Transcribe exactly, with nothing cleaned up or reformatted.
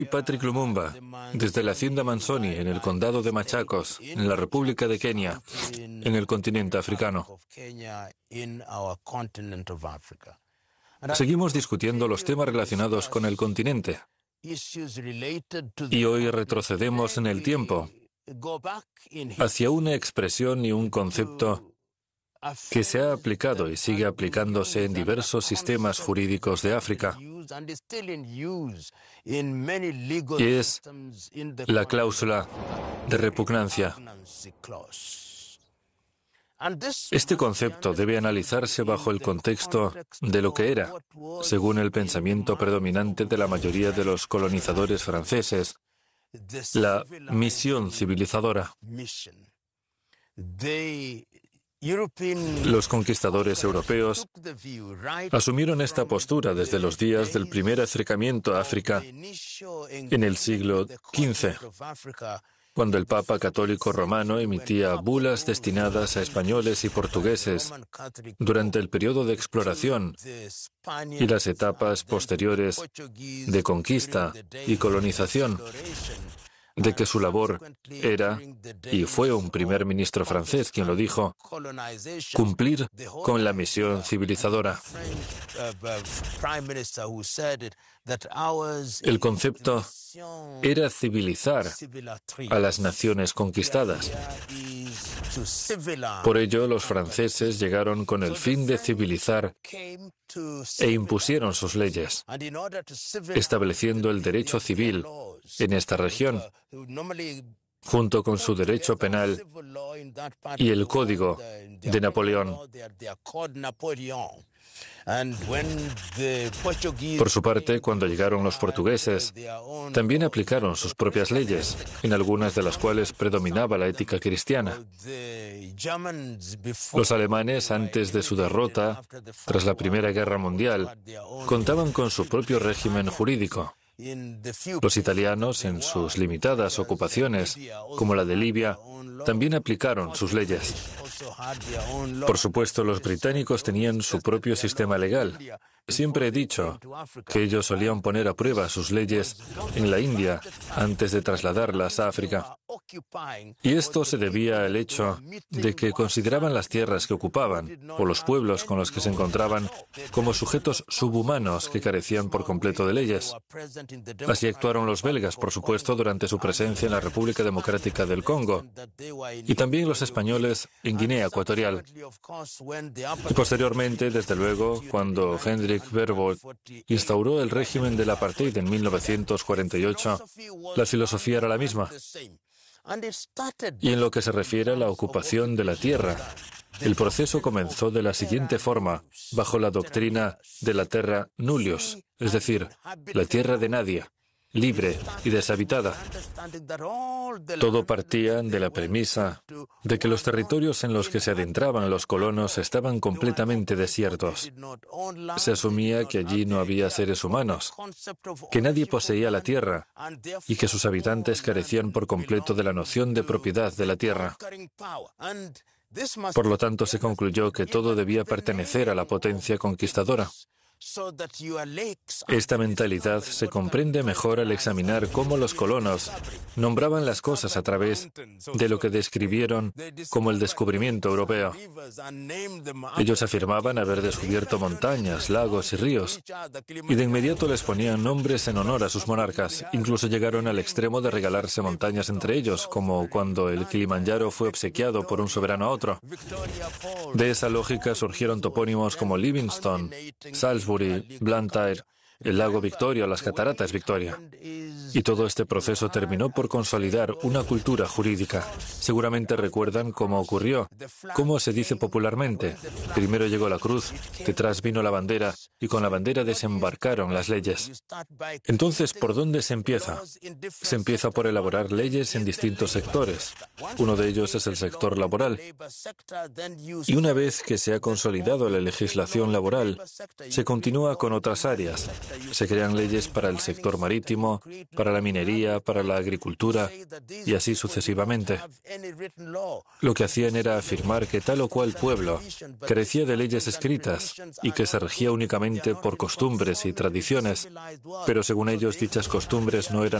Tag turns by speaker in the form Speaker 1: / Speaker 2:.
Speaker 1: y Patrick Lumumba, desde la hacienda Manzoni, en el condado de Machacos, en la República de Kenia, en el continente africano. Seguimos discutiendo los temas relacionados con el continente. Y hoy retrocedemos en el tiempo hacia una expresión y un concepto que se ha aplicado y sigue aplicándose en diversos sistemas jurídicos de África, y es la cláusula de repugnancia. Este concepto debe analizarse bajo el contexto de lo que era, según el pensamiento predominante de la mayoría de los colonizadores franceses, la misión civilizadora. Los conquistadores europeos asumieron esta postura desde los días del primer acercamiento a África en el siglo quince, cuando el Papa Católico Romano emitía bulas destinadas a españoles y portugueses durante el periodo de exploración y las etapas posteriores de conquista y colonización, de que su labor era, y fue un primer ministro francés quien lo dijo, cumplir con la misión civilizadora. El concepto era civilizar a las naciones conquistadas. Por ello, los franceses llegaron con el fin de civilizar e impusieron sus leyes, estableciendo el derecho civil en esta región, junto con su derecho penal y el Código de Napoleón. Por su parte, cuando llegaron los portugueses, también aplicaron sus propias leyes, en algunas de las cuales predominaba la ética cristiana. Los alemanes, antes de su derrota, tras la Primera Guerra Mundial, contaban con su propio régimen jurídico. Los italianos, en sus limitadas ocupaciones, como la de Libia, también aplicaron sus leyes. Por supuesto, los británicos tenían su propio sistema legal. Siempre he dicho que ellos solían poner a prueba sus leyes en la India antes de trasladarlas a África. Y esto se debía al hecho de que consideraban las tierras que ocupaban, o los pueblos con los que se encontraban, como sujetos subhumanos que carecían por completo de leyes. Así actuaron los belgas, por supuesto, durante su presencia en la República Democrática del Congo, y también los españoles en Guinea Ecuatorial. Y posteriormente, desde luego, cuando Hendrik Verwoerd instauró el régimen del apartheid en mil novecientos cuarenta y ocho, la filosofía era la misma. Y en lo que se refiere a la ocupación de la tierra, el proceso comenzó de la siguiente forma, bajo la doctrina de la terra nullius, es decir, la tierra de nadie, libre y deshabitada. Todo partía de la premisa de que los territorios en los que se adentraban los colonos estaban completamente desiertos. Se asumía que allí no había seres humanos, que nadie poseía la tierra y que sus habitantes carecían por completo de la noción de propiedad de la tierra. Por lo tanto, se concluyó que todo debía pertenecer a la potencia conquistadora. Esta mentalidad se comprende mejor al examinar cómo los colonos nombraban las cosas a través de lo que describieron como el descubrimiento europeo. Ellos afirmaban haber descubierto montañas, lagos y ríos, y de inmediato les ponían nombres en honor a sus monarcas. Incluso llegaron al extremo de regalarse montañas entre ellos, como cuando el Kilimanjaro fue obsequiado por un soberano a otro. De esa lógica surgieron topónimos como Livingstone, Salisbury, Blantyre, el lago Victoria o las cataratas Victoria. Y todo este proceso terminó por consolidar una cultura jurídica. Seguramente recuerdan cómo ocurrió, cómo se dice popularmente. Primero llegó la cruz, detrás vino la bandera, y con la bandera desembarcaron las leyes. Entonces, ¿por dónde se empieza? Se empieza por elaborar leyes en distintos sectores. Uno de ellos es el sector laboral. Y una vez que se ha consolidado la legislación laboral, se continúa con otras áreas. Se crean leyes para el sector marítimo, para la minería, para la agricultura, y así sucesivamente. Lo que hacían era afirmar que tal o cual pueblo carecía de leyes escritas y que se regía únicamente por costumbres y tradiciones, pero según ellos dichas costumbres no eran